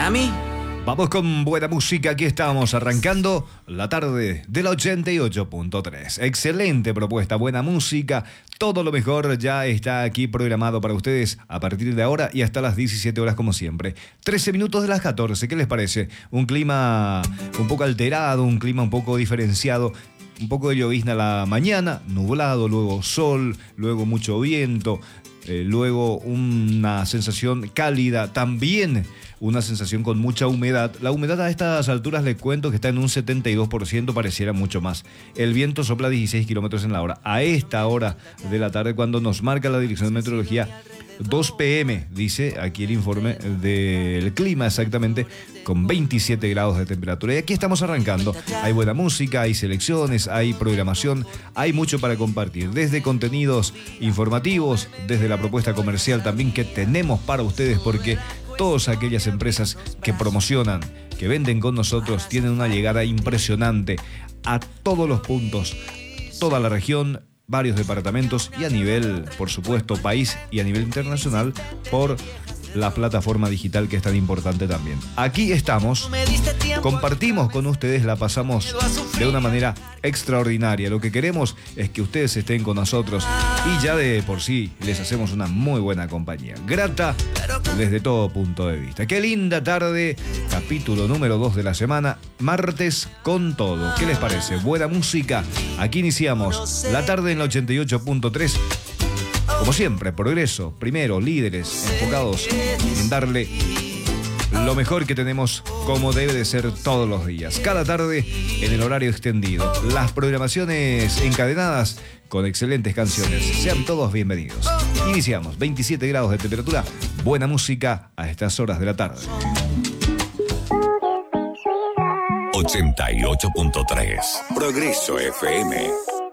Para mí. Vamos con buena música, aquí estamos arrancando la tarde del 88.3. Excelente propuesta, buena música, todo lo mejor ya está aquí programado para ustedes a partir de ahora y hasta las 17 horas como siempre. 13 minutos de las 14, ¿qué les parece? Un clima un poco alterado, un clima un poco diferenciado. Un poco de llovizna a la mañana, nublado, luego sol, luego mucho viento, luego una sensación cálida, también una sensación con mucha humedad. La humedad a estas alturas les cuento que está en un 72%, pareciera mucho más. El viento sopla 16 kilómetros en la hora. A esta hora de la tarde, cuando nos marca la Dirección de Meteorología, 2 p.m., dice aquí el informe del clima exactamente, con 27 grados de temperatura. Y aquí estamos arrancando. Hay buena música, hay selecciones, hay programación, hay mucho para compartir. Desde contenidos informativos, desde la propuesta comercial también que tenemos para ustedes, porque todas aquellas empresas que promocionan, que venden con nosotros, tienen una llegada impresionante a todos los puntos, toda la región, varios departamentos y a nivel, por supuesto, país y a nivel internacional por la plataforma digital que es tan importante también. Aquí estamos, compartimos con ustedes, la pasamos de una manera extraordinaria. Lo que queremos es que ustedes estén con nosotros y ya de por sí les hacemos una muy buena compañía. Grata desde todo punto de vista. Qué linda tarde, capítulo número 2 de la semana, martes con todo. ¿Qué les parece? Buena música. Aquí iniciamos la tarde en el 88.3. Como siempre, progreso, primero, líderes, enfocados en darle lo mejor que tenemos como debe de ser todos los días. Cada tarde en el horario extendido. Las programaciones encadenadas con excelentes canciones. Sean todos bienvenidos. Iniciamos, 27 grados de temperatura, buena música a estas horas de la tarde. 88.3 Progreso FM.